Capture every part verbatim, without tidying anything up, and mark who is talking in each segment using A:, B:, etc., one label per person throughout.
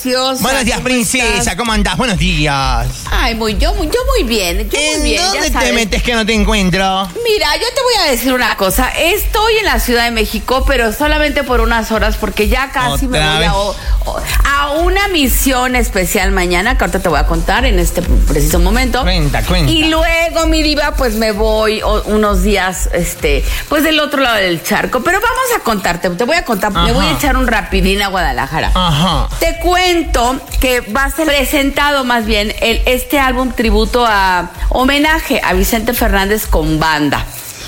A: preciosa.
B: Buenos días,
A: ¿Cómo
B: princesa.
A: estás?
B: ¿Cómo andás? Buenos días.
A: Ay, muy, yo, muy- yo muy bien. Yo muy
B: ¿En
A: bien,
B: dónde
A: ya
B: te
A: sabes.
B: metes que no te encuentro?
A: Mira, yo te voy a decir una cosa. Estoy en la Ciudad de México, pero solamente por unas horas, porque ya casi me
B: ¿Otra
A: voy a, o- o- a una misión especial mañana, que ahorita te voy a contar en este preciso momento.
B: Cuenta, cuenta.
A: Y luego, mi diva, pues me voy o- unos días, este, pues del otro lado del charco. Pero vamos a contarte, te voy a contar,
B: Ajá.
A: me voy a echar un rapidín a Guadalajara.
B: Ajá.
A: Te cuento que va a ser presentado más bien el, este álbum tributo a homenaje a Vicente Fernández con banda.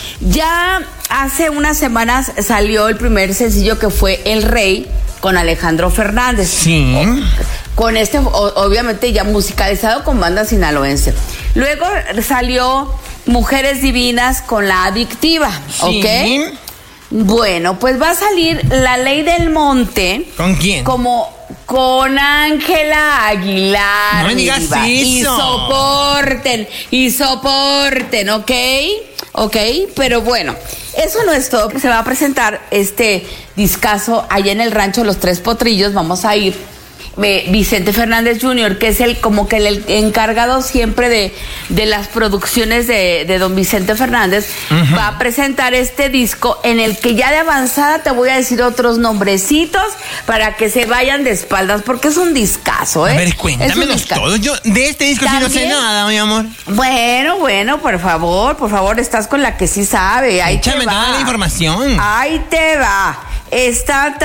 A: Ya hace unas semanas salió el primer sencillo que fue El Rey con Alejandro Fernández.
B: Sí.
A: Con este, o- obviamente ya musicalizado con banda sinaloense. Luego salió Mujeres Divinas con La Adictiva,
B: Sí.
A: ¿ok? Bueno, pues va a salir La Ley del Monte.
B: ¿Con quién?
A: Como con Ángela Aguilar.
B: No me
A: mi
B: digas
A: diva. Y
B: eso.
A: soporten, y soporten, ¿ok? ¿Ok? Pero bueno, eso no es todo. Se va a presentar este discazo allá en el rancho Los Tres Potrillos. Vamos a ir. eh, Vicente Fernández junior, que es el como que el encargado siempre de, de las producciones de, de don Vicente Fernández,
B: Ujú.
A: va a presentar este disco en el que ya de avanzada te voy a decir otros nombrecitos para que se vayan de espaldas, porque es un discazo, ¿eh?
B: A ver,
A: Es un
B: cuéntamelos
A: discazo.
B: todos. Yo de este disco sí no sé
A: ¿También?
B: nada, mi amor.
A: Bueno, bueno, por favor, por favor, estás con la que sí sabe. Ahí te
B: Échame
A: va.
B: toda la información.
A: Ahí te va. Está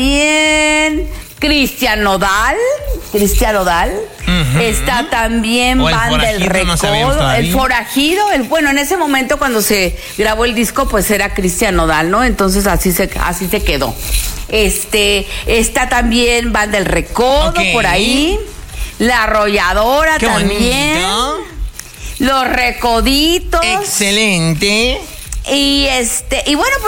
A: también Cristian Nodal. Cristian Nodal.
B: Ujú.
A: Está también
B: O el
A: Van del
B: Forajido, no sabemos
A: Recodo.
B: todavía.
A: El Forajido. El, bueno, en ese momento cuando se grabó el disco, pues era Cristian Nodal, ¿no? Entonces así se, así se quedó. Este, está también Van del Recodo,
B: Ok.
A: por ahí. La Arrolladora
B: Qué
A: también.
B: bonito.
A: Los Recoditos.
B: Excelente.
A: Y este, y bueno, pues